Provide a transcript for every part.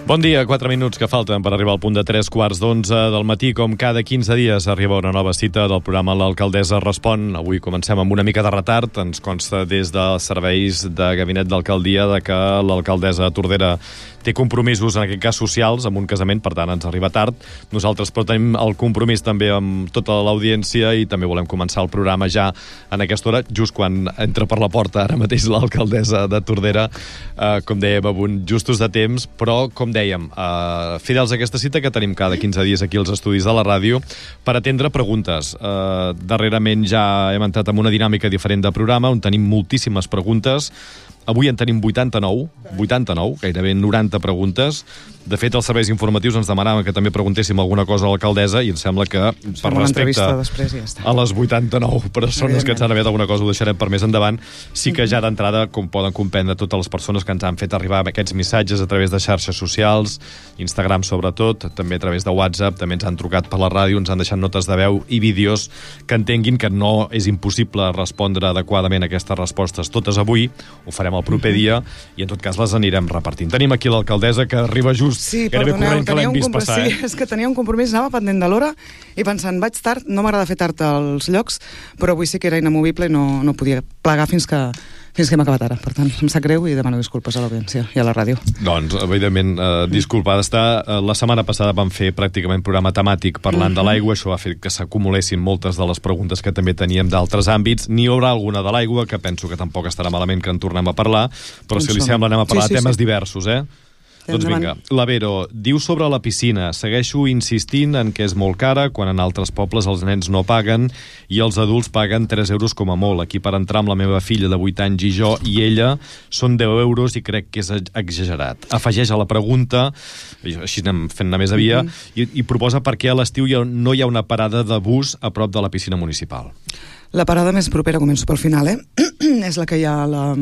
Bon dia, 4 minuts que falten per arribar al punt de 3:15 del matí. Com cada 15 dies arriba una nova cita del programa L'Alcaldessa Respon. Avui comencem amb una mica de retard. Ens consta des dels serveis de gabinet d'alcaldia de que l'alcaldessa de Tordera té compromisos, en aquest cas socials, amb un casament, per tant ens arriba tard. Nosaltres però tenim el compromís també amb tota l'audiència i també volem començar el programa ja en aquesta hora, just quan entra per la porta ara mateix l'alcaldessa de Tordera, com dèiem, amb justos de temps, però com dèiem, fidels a aquesta cita que tenim cada 15 dies aquí als estudis de la ràdio per atendre preguntes. Darrerament ja hem entrat en una dinàmica diferent de programa on tenim moltíssimes preguntes. Avui en tenim 89, gairebé 90 preguntes. De fet, els serveis informatius ens demanaven que també preguntéssim alguna cosa a l'alcaldessa i em sembla que, per respecte a les 89 persones que ens han enviat alguna cosa, ho deixarem per més endavant. Sí que ja d'entrada, com poden comprendre totes les persones que ens han fet arribar aquests missatges a través de xarxes socials, Instagram sobretot, també a través de WhatsApp, també ens han trucat per la ràdio, ens han deixat notes de veu i vídeos que entenguin que no és impossible respondre adequadament a aquestes respostes totes avui, ho farem el proper dia i en tot cas les anirem repartint. Tenim aquí l'alcaldessa que arriba just gairebé corrent que l'hem vist passar. Sí, és que tenia un compromís, anava pendent de l'hora i pensant, vaig tard, no m'agrada fer tard als llocs, però avui sí que era inamovible i no podia plegar fins que hem acabat ara. Per tant, em sap greu i demano disculpes a l'audiència i a la ràdio. Doncs, evidentment, disculpada està. La setmana passada vam fer pràcticament programa temàtic parlant de l'aigua. Això ha fet que s'acumulessin moltes de les preguntes que també teníem d'altres àmbits. N'hi haurà alguna de l'aigua, que penso que tampoc estarà malament que en tornem a parlar, però si li sembla anem a parlar de temes diversos, Doncs vinga, la Vero diu sobre la piscina: segueixo insistint en que és molt cara quan en altres pobles els nens no paguen i els adults paguen 3 euros com a molt. Aquí per entrar amb la meva filla de 8 anys i jo i ella són 10 euros i crec que és exagerat. Afegeix a la pregunta, així anem fent-ne més via, i proposa per què a l'estiu no hi ha una parada de bus a prop de la piscina municipal. La parada més propera, començo pel final, és la que hi ha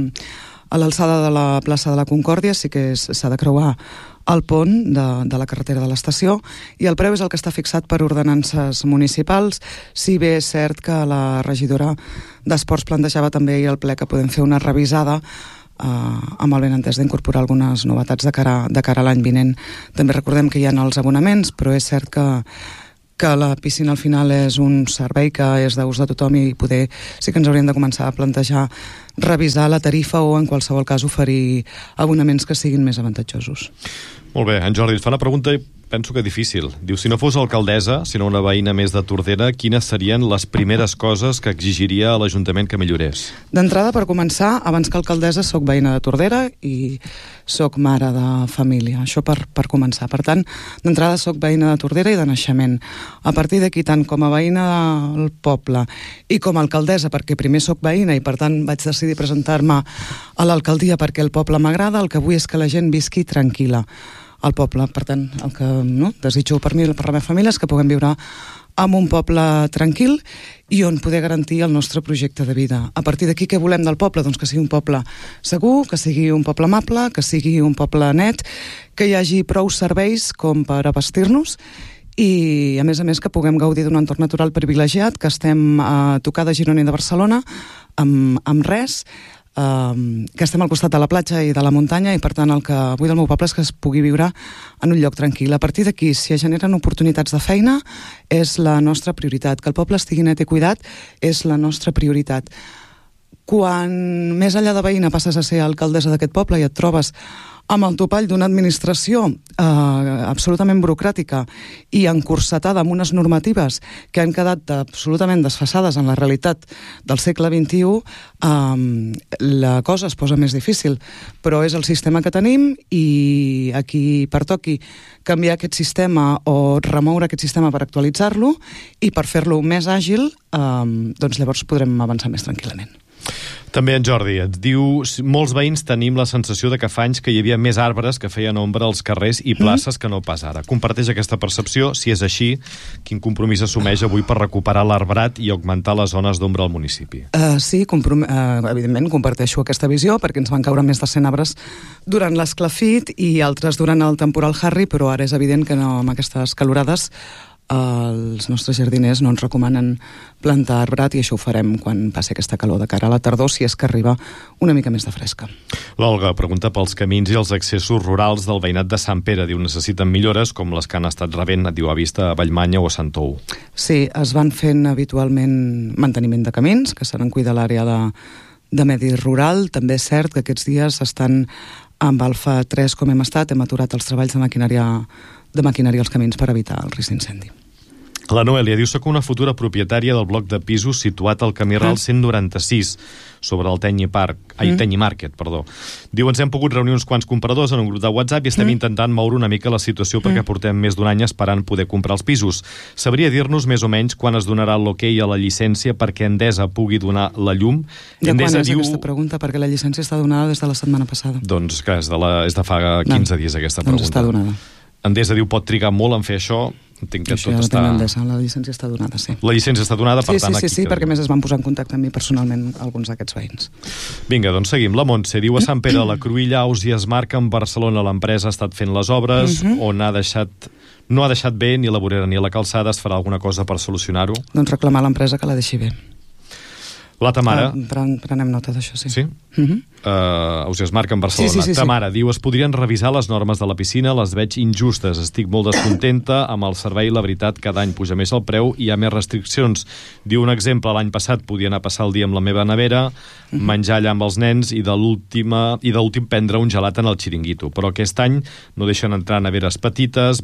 a l'alçada de la plaça de la Concòrdia. Sí que s'ha de creuar el pont de la carretera de l'estació i el preu és el que està fixat per ordenances municipals, si bé és cert que la regidora d'Esports plantejava també ahir al ple que podem fer una revisada amb el benentès d'incorporar algunes novetats de cara a l'any vinent. També recordem que hi ha els abonaments, però és cert que la piscina al final és un servei que és d'ús de tothom i poder sí que ens hauríem de començar a plantejar revisar la tarifa o en qualsevol cas oferir abonaments que siguin més avantatjosos. Molt bé, en Jordi, et fa una pregunta penso que difícil. Diu, si no fos alcaldessa, sinó una veïna més de Tordera, quines serien les primeres coses que exigiria a l'Ajuntament que millorés? D'entrada, per començar, abans que alcaldessa, soc veïna de Tordera i soc mare de família. Això per començar. Per tant, d'entrada soc veïna de Tordera i de naixement. A partir d'aquí, tant com a veïna del poble i com a alcaldessa, perquè primer soc veïna i per tant vaig decidir presentar-me a l'alcaldia perquè el poble m'agrada, el que vull és que la gent visqui tranquil·la al poble. Per tant, el que desitjo per mi i per la meva família és que puguem viure en un poble tranquil i on poder garantir el nostre projecte de vida. A partir d'aquí, què volem del poble? Doncs que sigui un poble segur, que sigui un poble amable, que sigui un poble net, que hi hagi prou serveis com per abastir-nos i, a més, que puguem gaudir d'un entorn natural privilegiat, que estem a tocar de Girona i de Barcelona, amb res, que estem al costat de la platja i de la muntanya i per tant el que vull del meu poble és que es pugui viure en un lloc tranquil. A partir d'aquí, si es generen oportunitats de feina, és la nostra prioritat. Que el poble estigui net i cuidat és la nostra prioritat. Quan més enllà de veïna passes a ser alcaldessa d'aquest poble i et trobes amb el topall d'una administració absolutament burocràtica i encursetada amb unes normatives que han quedat absolutament desfasades en la realitat del segle XXI, la cosa es posa més difícil. Però és el sistema que tenim i a qui pertoqui canviar aquest sistema o remoure aquest sistema per actualitzar-lo i per fer-lo més àgil, doncs llavors podrem avançar més tranquil·lament. També en Jordi ens diu: molts veïns tenim la sensació de que fa anys que hi havia més arbres que feien ombra als carrers i places que no pas ara. Comparteix aquesta percepció? Si és així, quin compromís assumeix avui per recuperar l'arbrat i augmentar les zones d'ombra al municipi? Sí, evidentment comparteixo aquesta visió, perquè ens van caure més de 100 arbres durant l'esclafit i altres durant el temporal Harry, però ara és evident que no, amb aquestes calorades els nostres jardiners no ens recomanen plantar arbrat, i això ho farem quan passi aquesta calor de cara a la tardor, si és que arriba una mica més de fresca. L'Olga pregunta pels camins i els accessos rurals del veïnat de Sant Pere. Diu, necessiten millores com les que han estat rebent, diu, a Vista, a Vallmanya o a Sant Tou. Sí, es van fent habitualment manteniment de camins, que seran cuidar l'àrea de medi rural. També és cert que aquests dies estan amb Alfa 3, com hem estat, hem aturat els treballs de maquinària als camins per evitar el risc d'incendi. La Noelia diu, soc una futura propietària del bloc de pisos situat al camí Ral 196, sobre el Tenny Market. Diu, ens hem pogut reunir uns quants compradors en un grup de WhatsApp i estem intentant moure una mica la situació perquè portem més d'un any esperant poder comprar els pisos. Sabria dir-nos més o menys quan es donarà l'ok a la llicència perquè Endesa pugui donar la llum? De quan és aquesta pregunta? Perquè la llicència està donada des de la setmana passada. Doncs que és de fa 15 dies aquesta pregunta. Doncs està donada. Endesa diu, pot trigar molt en fer això. Entenc que això tot està... La llicència està donada, sí. La llicència està donada, per tant... Sí, perquè més es van posar en contacte amb mi personalment alguns d'aquests veïns. Vinga, doncs seguim. La Montse diu, a Sant Pere, la Cruïlla, Aus i Esmarca, en Barcelona, l'empresa ha estat fent les obres, on no ha deixat bé ni la vorera ni la calçada. Es farà alguna cosa per solucionar-ho? Doncs reclamar a l'empresa que la deixi bé. La Tamara... Prenem nota d'això, sí. Sí? Aus i Esmarca, en Barcelona. Sí. Tamara diu, es podrien revisar les normes de la piscina, les veig injustes, estic molt descontenta amb el servei, la veritat, cada any puja més el preu i hi ha més restriccions. Diu un exemple, l'any passat podia anar a passar el dia amb la meva nevera, menjar allà amb els nens i de l'últim prendre un gelat en el xiringuito, però aquest any no deixen entrar neveres petites,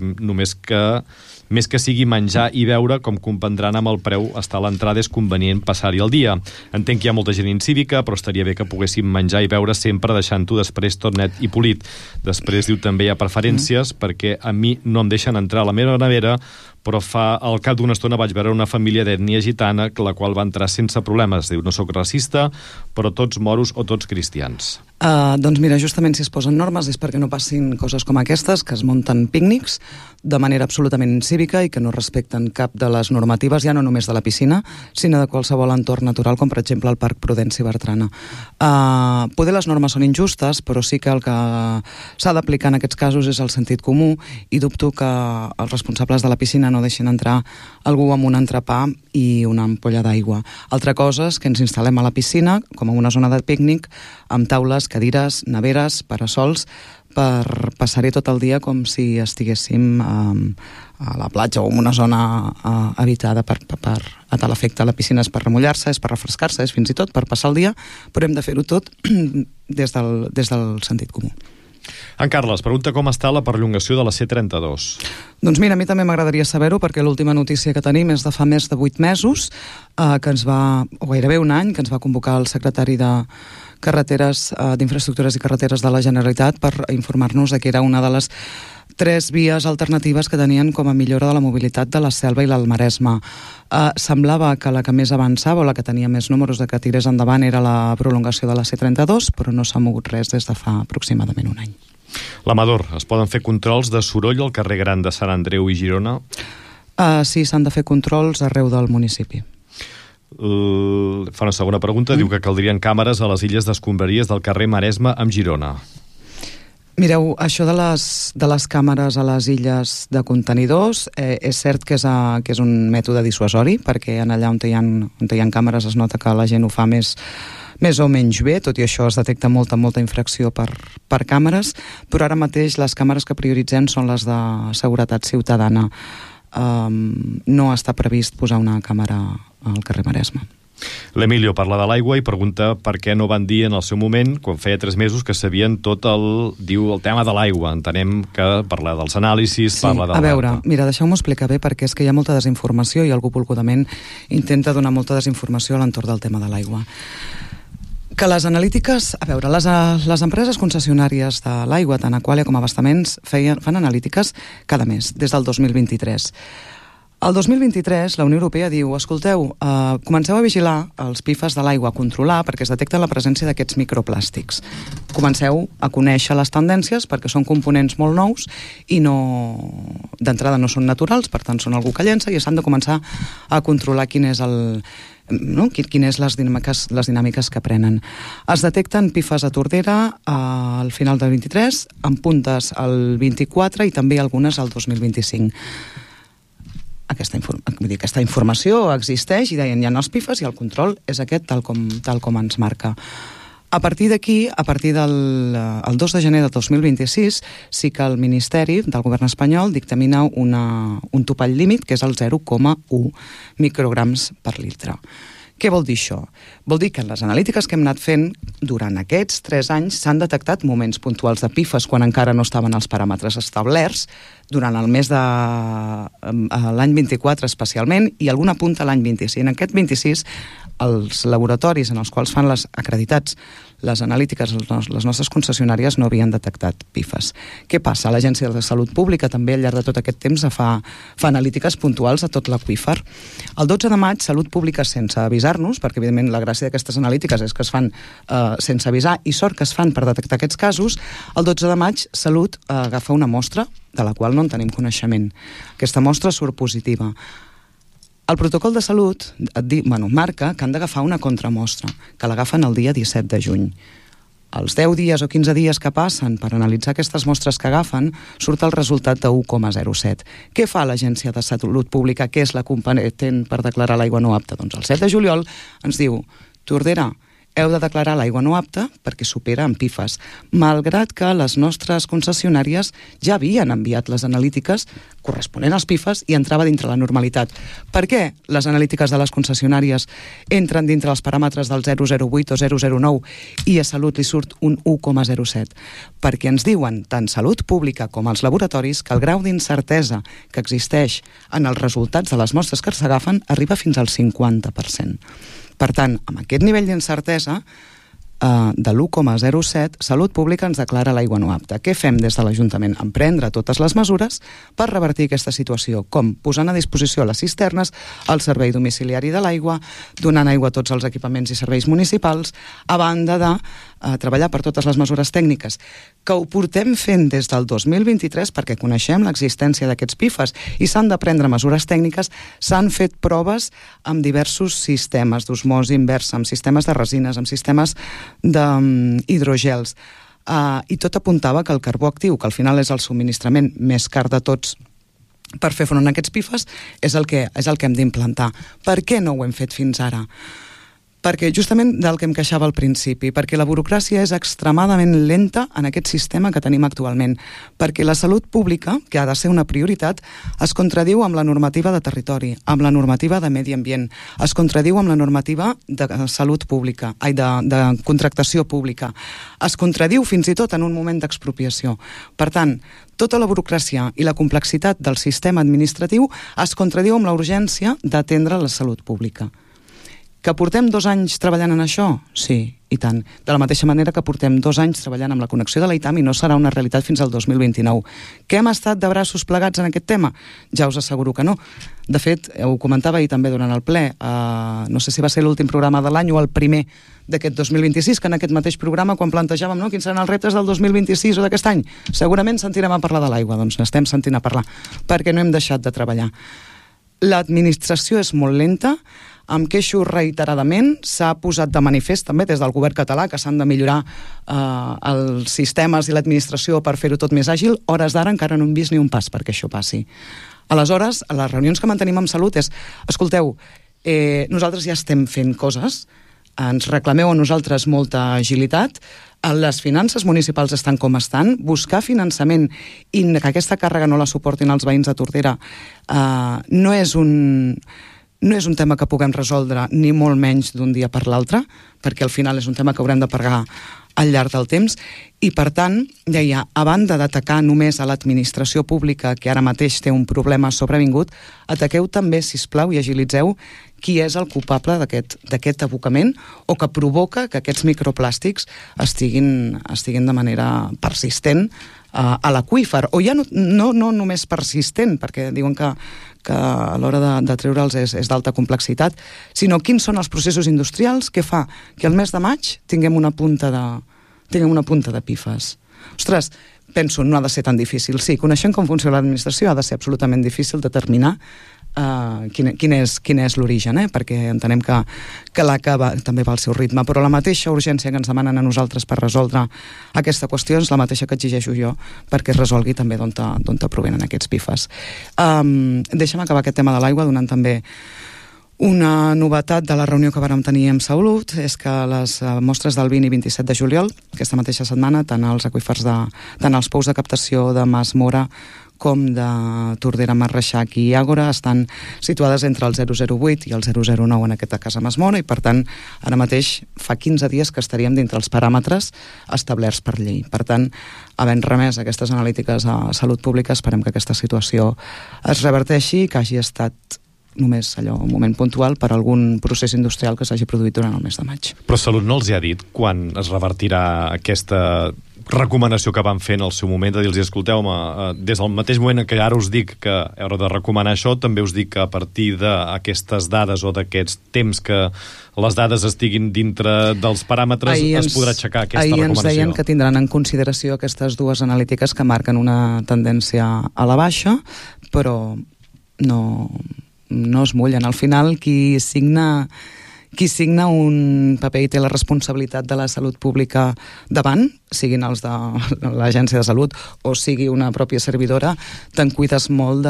més que sigui menjar i beure, com comprendran amb el preu estar a l'entrada és convenient passar-hi el dia. Entenc que hi ha molta gent incívica, però estaria bé que poguéssim menjar i beure sempre deixant-ho després tot net i polit. Després diu també hi ha preferències perquè a mi no em deixen entrar a la meva nevera, però al cap d'una estona vaig veure una família d'ètnia gitana la qual va entrar sense problemes. Diu, no sóc racista, però tots moros o tots cristians. Doncs mira, justament si es posen normes és perquè no passin coses com aquestes, que es munten pícnics de manera absolutament incívica i que no respecten cap de les normatives, ja no només de la piscina, sinó de qualsevol entorn natural, com per exemple el Parc Prudenci Bertrana. Poder les normes són injustes, però sí que el que s'ha d'aplicar en aquests casos és el sentit comú, i dubto que els responsables de la piscina no deixin entrar algú amb un entrepà i una ampolla d'aigua. Altra cosa és que ens instal·lem a la piscina, com a una zona de pícnic, amb taules, cadires, neveres, parasols, per passar-hi tot el dia com si estiguéssim a la platja o en una zona habitada per a tal efecte. La piscina és per remullar-se, és per refrescar-se, és fins i tot per passar el dia, però hem de fer-ho tot des del sentit comú. En Carles pregunta com està la perllongació de la C32. Doncs mira, a mi també m'agradaria saber-ho, perquè l'última notícia que tenim és de fa més de 8 mesos, que ens va, o gairebé un any, que ens va convocar el secretari de Carreteres, d'Infraestructures i Carreteres de la Generalitat per informar-nos que era una de les 3 vies alternatives que tenien com a millora de la mobilitat de la Selva i l'Alt Maresme. Semblava que la que més avançava o la que tenia més números de que tirés endavant era la prolongació de la C32, però no s'ha mogut res des de fa aproximadament un any. L'Amador, es poden fer controls de soroll al carrer Gran de Sant Andreu i Girona? Sí, s'han de fer controls arreu del municipi. Fa una segona pregunta, diu que caldrien càmeres a les illes d'escombraries del carrer Maresme amb Girona. Mireu, això de les càmeres a les illes de contenidors és cert que és un mètode dissuasori, perquè allà on hi ha càmeres es nota que la gent ho fa més o menys bé, tot i això es detecta molta infracció per càmeres, però ara mateix les càmeres que prioritzem són les de seguretat ciutadana. No està previst posar una càmera al carrer Maresme. L'Emilio parla de l'aigua i pregunta per què no van dir en el seu moment, quan feia 3 mesos, que sabien tot el tema de l'aigua. Entenem que parla dels anàlisis, parla de... A veure, mira, deixeu-m'ho explicar bé, perquè és que hi ha molta desinformació i algú volgudament intenta donar molta desinformació a l'entorn del tema de l'aigua. Que les analítiques... A veure, les empreses concessionàries de l'aigua, tant Aqualia com Abastaments, fan analítiques cada mes, des del 2023. El 2023 la Unió Europea diu, escolteu, comenceu a vigilar els PFAS de l'aigua, a controlar, perquè es detecta la presència d'aquests microplàstics. Comenceu a conèixer les tendències, perquè són components molt nous i d'entrada no són naturals, per tant són algú que llença, i s'han de començar a controlar quines les dinàmiques que prenen. Es detecten PFAS a Tordera al final del 23, amb puntes al 24 i també algunes al 2025. aquesta informació existeix i deien, hi ha els PIFAs i el control és aquest tal com ens marca. A partir d'aquí, a partir del 2 de gener de 2026, sí que el Ministeri del Govern espanyol dictamina un topall límit, que és el 0,1 micrograms per litre. Què vol dir això? Vol dir que en les analítiques que hem anat fent durant aquests 3 anys s'han detectat moments puntuals de PIFAs quan encara no estaven els paràmetres establerts, durant el mes de l'any 24 especialment, i alguna punta l'any 26. En aquest 26, els laboratoris en els quals fan les acreditats les analítiques, les nostres concessionàries no havien detectat PIFAs. Què passa? L'Agència de Salut Pública també al llarg de tot aquest temps fa analítiques puntuals a tot l'aqüífer. El 12 de maig, Salut Pública, sense avisar-nos, perquè evidentment la gràcia d'aquestes analítiques és que es fan sense avisar, i sort que es fan per detectar aquests casos, el 12 de maig Salut agafa una mostra de la qual no en tenim coneixement. Aquesta mostra surt positiva. El protocol de salut marca que han d'agafar una contramostra, que l'agafen el dia 17 de juny. Els 10 dies o 15 dies que passen per analitzar aquestes mostres que agafen, surt el resultat de 1,07. Què fa l'Agència de Salut Pública, que és la competent per declarar l'aigua no apta? Doncs el 7 de juliol ens diu, Tordera, heu de declarar l'aigua no apta perquè supera en PIFAs, malgrat que les nostres concessionàries ja havien enviat les analítiques corresponent als PIFAs i entrava dintre la normalitat. Per què les analítiques de les concessionàries entren dintre els paràmetres del 0,08 o 0,09 i a Salut li surt un 1,07? Perquè ens diuen tant Salut Pública com els laboratoris que el grau d'incertesa que existeix en els resultats de les mostres que s'agafen arriba fins al 50%. Per tant, amb aquest nivell d'incertesa de l'1,07, Salut Pública ens declara l'aigua no apta. Què fem des de l'Ajuntament? Emprendre totes les mesures per revertir aquesta situació, com posant a disposició les cisternes, el servei domiciliari de l'aigua, donant aigua a tots els equipaments i serveis municipals, a banda de treballar per totes les mesures tècniques, que ho portem fent des del 2023 perquè coneixem l'existència d'aquests PIFAs i s'han de prendre mesures tècniques. S'han fet proves amb diversos sistemes d'osmosi inversa, amb sistemes de resines, amb sistemes d'hidrogels, i tot apuntava que el carbó actiu, que al final és el subministrament més car de tots per fer front a aquests PIFAs, és el que hem d'implantar. Per què no ho hem fet fins ara? Perquè justament del que em queixava al principi, perquè la burocràcia és extremadament lenta en aquest sistema que tenim actualment, perquè la salut pública, que ha de ser una prioritat, es contradiu amb la normativa de territori, amb la normativa de medi ambient, es contradiu amb la normativa de salut pública, de contractació pública, es contradiu fins i tot en un moment d'expropiació. Per tant, tota la burocràcia i la complexitat del sistema administratiu es contradiu amb la urgència d'atendre la salut pública. Que portem 2 anys treballant en això? Sí, i tant. De la mateixa manera que portem 2 anys treballant amb la connexió de l'ITAM i no serà una realitat fins al 2029. Que hem estat de braços plegats en aquest tema? Ja us asseguro que no. De fet, ho comentava ahir també durant el ple, no sé si va ser l'últim programa de l'any o el primer d'aquest 2026, que en aquest mateix programa, quan plantejàvem quins seran els reptes del 2026 o d'aquest any, segurament sentirem a parlar de l'aigua, doncs n'estem sentint a parlar, perquè no hem deixat de treballar. L'administració és molt lenta, em queixo reiteradament, s'ha posat de manifest també des del govern català que s'han de millorar els sistemes i l'administració per fer-ho tot més àgil. Hores d'ara encara no hem vist ni un pas perquè això passi. Aleshores, a les reunions que mantenim amb Salut és, escolteu, nosaltres ja estem fent coses, ens reclameu a nosaltres molta agilitat, les finances municipals estan com estan, buscar finançament i que aquesta càrrega no la suportin els veïns de Tordera no és un tema que puguem resoldre ni molt menys d'un dia per l'altre, perquè al final és un tema que haurem de pagar al llarg del temps, i per tant, deia, a banda d'atacar només a l'administració pública, que ara mateix té un problema sobrevingut, ataqueu també, sisplau, i agilitzeu qui és el culpable d'aquest abocament o que provoca que aquests microplàstics estiguin de manera persistent a l'aqüífer, o ja no només persistent, perquè diuen que a l'hora de treure'ls és d'alta complexitat, sinó quins són els processos industrials que fa que el mes de maig tinguem una punta de PIFAs. Ostres, penso, no ha de ser tan difícil. Sí, coneixent com funciona l'administració ha de ser absolutament difícil determinar quin és l'origen, perquè entenem que l'ACA també va al seu ritme, però la mateixa urgència que ens demanen a nosaltres per resoldre aquesta qüestió és la mateixa que exigeixo jo perquè es resolgui també d'on provenen aquests PFAS. Deixa'm acabar aquest tema de l'aigua donant també una novetat de la reunió que vàrem tenir amb Salut, és que les mostres del 20 i 27 de juliol, aquesta mateixa setmana, tant els pous de captació de Mas Mora com de Tordera, Mas Reixac i Àgora estan situades entre el 008 i el 009 en aquesta casa Mas Mora, i per tant ara mateix fa 15 dies que estaríem dintre els paràmetres establerts per llei. Per tant, havent remès aquestes analítiques a Salut Pública, esperem que aquesta situació es reverteixi i que hagi estat només allò, un moment puntual per algun procés industrial que s'hagi produït durant el mes de maig. Però Salut no els hi ha dit quan es revertirà aquesta recomanació que van fer en el seu moment, de dir-los, escolteu, des del mateix moment en què ara us dic que heu de recomanar això, també us dic que a partir d'aquestes dades o d'aquests temps que les dades estiguin dintre dels paràmetres es podrà aixecar aquesta recomanació. Ahir ens deien que tindran en consideració aquestes dues analítiques que marquen una tendència a la baixa, però no es mullen. Al final, qui signa un paper i té la responsabilitat de la salut pública davant, siguin els de l'Agència de Salut o sigui una pròpia servidora, te'n cuides molt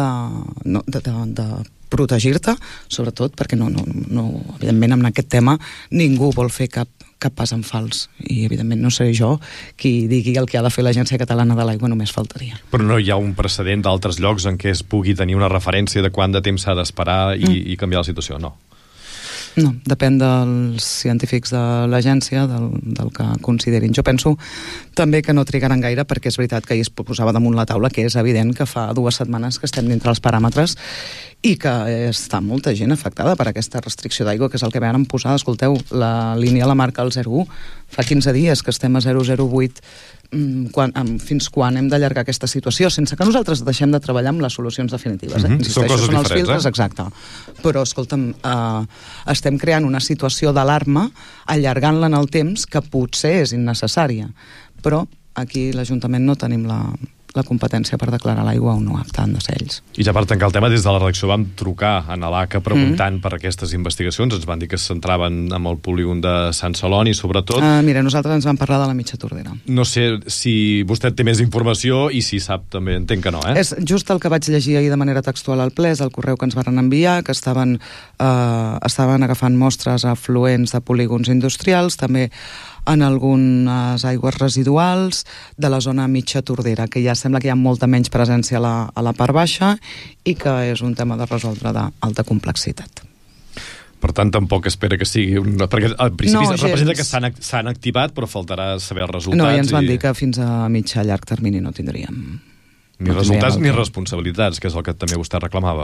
de protegir-te, sobretot perquè evidentment, en aquest tema ningú vol fer cap pas en fals, i evidentment no seré jo qui digui el que ha de fer l'Agència Catalana de l'Aigua, només faltaria. Però no hi ha un precedent d'altres llocs en què es pugui tenir una referència de quant de temps s'ha d'esperar i canviar la situació? No, depèn dels científics de l'agència, del que considerin. Jo penso també que no trigaran gaire, perquè és veritat que ahir es posava damunt la taula que és evident que fa 2 setmanes que estem dintre els paràmetres i que està molta gent afectada per aquesta restricció d'aigua, que és el que vam posar. Escolteu, la línia la marca el 01, fa 15 dies que estem a 008. Fins quan hem d'allargar aquesta situació, sense que nosaltres deixem de treballar amb les solucions definitives. Són coses són els diferents, filtres, exacte. Però, escolta'm, estem creant una situació d'alarma, allargant-la en el temps, que potser és innecessària. Però aquí l'Ajuntament no tenim la competència per declarar l'aigua o no apta, han de ser ells. I ja per tancar el tema, des de la redacció vam trucar a l'ACA preguntant per aquestes investigacions. Ens van dir que es centraven en el polígon de Sant Celoni, sobretot. Mira, nosaltres ens vam parlar de la mitja Tordera. No sé si vostè té més informació i si sap també, entenc que no, És just el que vaig llegir ahir de manera textual al ple, és el correu que ens van enviar, que estaven agafant mostres afluents de polígons industrials, també en algunes aigües residuals de la zona mitja Tordera, que ja sembla que hi ha molta menys presència a la part baixa i que és un tema de resoldre d'alta complexitat. Per tant, tampoc espera que sigui perquè al principi representa que s'han activat, però faltarà saber els resultats. No, i ens van dir que fins a mitjà llarg termini no tindríem ni resultats ni responsabilitats, que és el que també vostè reclamava.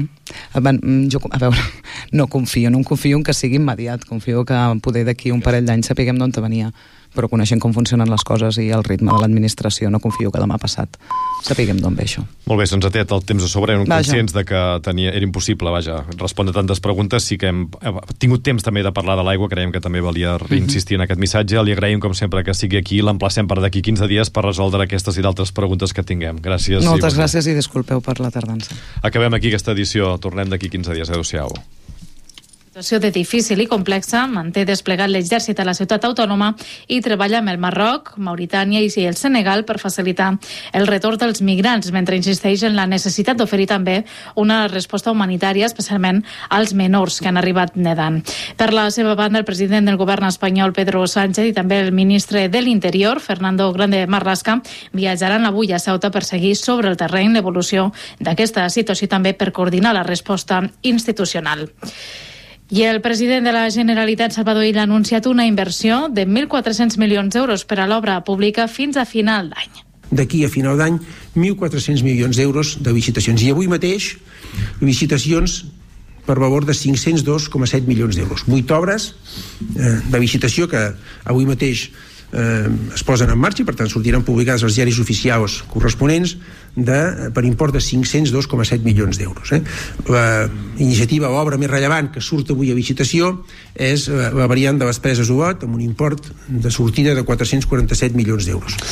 Jo, a veure, no em confio en que sigui immediat, confio que poder d'aquí un parell d'anys sapiguem d'on venia, però coneixent com funcionen les coses i el ritme de l'administració, no confio que demà passat sapiguem d'on ve això. Molt bé, se'ns ha tret el temps a sobre, érem conscients de que era impossible, respondre tantes preguntes. Sí que hem tingut temps també de parlar de l'aigua, creiem que també valia insistir en aquest missatge. Li agraïm, com sempre, que sigui aquí, l'emplacem per d'aquí 15 dies per resoldre aquestes i d'altres preguntes que tinguem. Gràcies. Moltes gràcies i disculpeu per la tardança. Acabem aquí aquesta edició, tornem d'aquí 15 dies. Adéu-siau. La situació de difícil i complexa manté desplegat l'exèrcit a la ciutat autònoma i treballa amb el Marroc, Mauritània i el Senegal per facilitar el retorn dels migrants, mentre insisteix en la necessitat d'oferir també una resposta humanitària, especialment als menors que han arribat nedant. Per la seva banda, el president del govern espanyol, Pedro Sánchez, i també el ministre de l'Interior, Fernando Grande Marlaska, viatjaran avui a Ceuta per seguir sobre el terreny l'evolució d'aquesta situació i també per coordinar la resposta institucional. I el president de la Generalitat, Salvador Illa, ha anunciat una inversió de 1.400 milions d'euros per a l'obra pública fins a final d'any. D'aquí a final d'any, 1.400 milions d'euros de licitacions. I avui mateix, licitacions per valor de 502,7 milions d'euros. 8 obres de licitació que avui mateix es posen en marxa i per tant sortiran publicades als diaris oficials corresponents per import de 502,7 milions d'euros. La iniciativa, l'obra més rellevant que surt avui a licitació és la variant de les Preses Olot amb un import de sortida de 447 milions d'euros.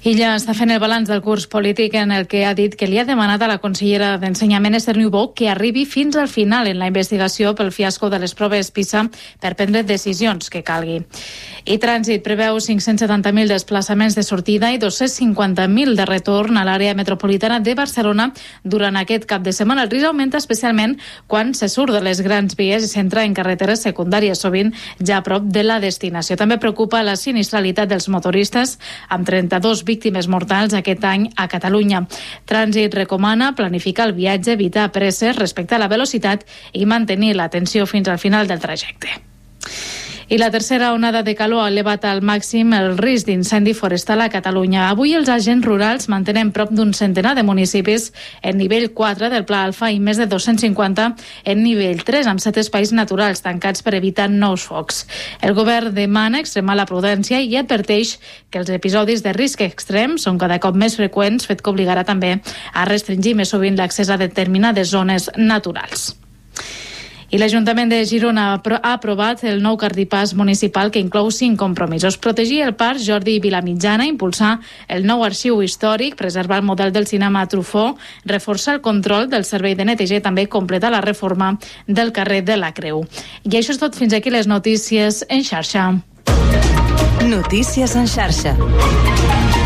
Illa està fent el balanç del curs polític en el que ha dit que li ha demanat a la consellera d'Ensenyament Esther Niubó que arribi fins al final en la investigació pel fiasco de les proves PISA per prendre decisions que calgui. I Trànsit preveu 570.000 desplaçaments de sortida i 250.000 de retorn a l'àrea metropolitana de Barcelona durant aquest cap de setmana. El risc augmenta especialment quan se surt de les grans vies i s'entra en carreteres secundàries, sovint ja a prop de la destinació. També preocupa la sinistralitat dels motoristes, amb 32 víctimes mortals aquest any a Catalunya. Trànsit recomana planificar el viatge, evitar presses, respectar la velocitat i mantenir l'atenció fins al final del trajecte. I la tercera onada de calor ha elevat al màxim el risc d'incendi forestal a Catalunya. Avui els agents rurals mantenen prop d'un centenar de municipis en nivell 4 del Pla Alfa i més de 250 en nivell 3, amb 7 espais naturals tancats per evitar nous focs. El govern demana extremar la prudència i adverteix que els episodis de risc extrem són cada cop més freqüents, fet que obligarà també a restringir més sovint l'accés a determinades zones naturals. I l'Ajuntament de Girona ha aprovat el nou cartipàs municipal que inclou 5 compromisos. Protegir el Parc Jordi Vilamitjana, impulsar el nou arxiu històric, preservar el model del cinema Truffaut, reforçar el control del servei de neteja i també completar la reforma del carrer de la Creu. I això és tot, fins aquí les notícies en xarxa. Notícies en xarxa.